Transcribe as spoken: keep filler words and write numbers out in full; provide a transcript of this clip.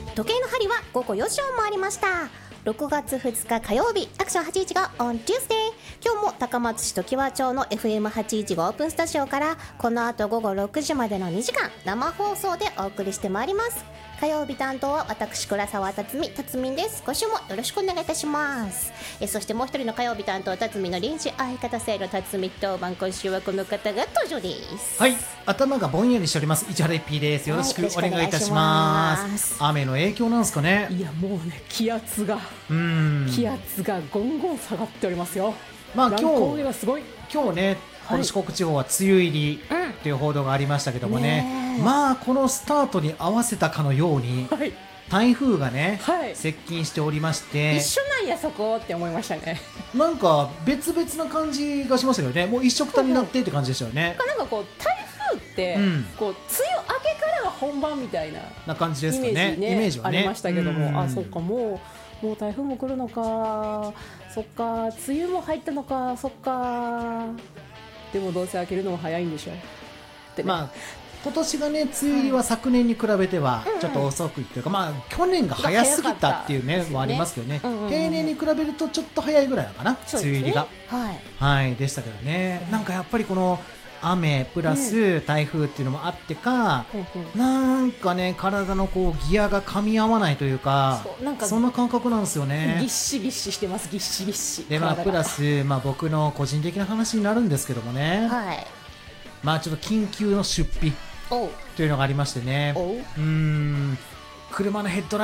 時計の針は午後よじを回りました。ろくがつふつか火曜日、アクションはちじゅういち号 on Tuesday。 今日も高松市常盤町の エフエムはちじゅういち 号オープンスタジオからこの後午後ろくじまでのにじかん生放送でお送りしてまいります。火曜日担当は私倉沢辰巳辰巳です。今週もよろしくお願いいたします。えそしてもう一人の火曜日担当辰巳の臨時相方制の辰巳当番、今週はこの方が登場です。 はい、頭がぼんやりしております市原一平です。よろしくお願いいたします。雨の影響なんですかね。 いやもうね、気圧がうん気圧がゴンゴン下がっておりますよ。 まあ今乱高下日がすごい。 今日ね、この四国地方は梅雨入りという報道がありましたけどもね、 ねえまあこのスタートに合わせたかのようにはい、 台風がね、 はい接近しておりまして、 一緒なんやそこって思いましたね。 なんか別々な感じがしましたよね。もう一緒くたになってって感じでしたよね。 なんかこう台風って、 うんこう梅雨明けからが本番みたいなな感じでイすかね。 メージねイメージはねありましたけども、 うんあそっか、もうもう台風も来るのか、そっか梅雨も入ったのか、そっかでもどうせ明けるのも早いんでしょってね、 まあ今年がね、梅雨入りは昨年に比べてはちょっと遅くっていうか、まあ去年が早すぎたっていうねもありますけどね、 うんうんうん平年に比べるとちょっと早いぐらいなのかな、 そうですね梅雨入りがはいはいでしたけどね。なんかやっぱりこの雨プラス台風っていうのもあってか、 うんうんなんかね体のこうギアが噛み合わないというか、 そうなんかそんな感覚なんですよぎっね。 しぎっししてます、ぎっしぎっし。 でまあ体がプラス、まあ、僕の個人的な話になるんですけどもね、 はいまあちょっと緊急の出費おうというのがありましてね、 おううーん車のヘッドライト